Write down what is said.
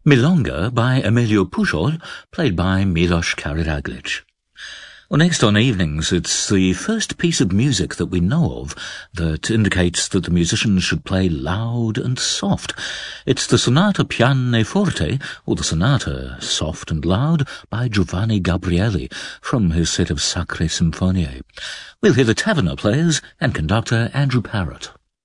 Milonga by Emilio Pujol, played by Milos Karadraglic. Well, next on Evenings, it's the first piece of music that we know of that indicates that the musicians should play loud and soft. It's the Sonata Pianoforte, or the Sonata Soft and Loud, by Giovanni Gabrieli, from his set of Sacre Sinfonie. We'll hear the Taverner players and conductor Andrew Parrott.